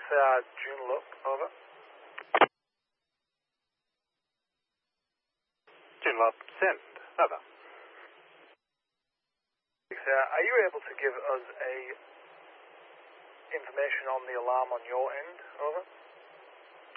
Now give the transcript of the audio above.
Joondalup, over. Joondalup, send. Over. Are you able to give us information on the alarm on your end, over?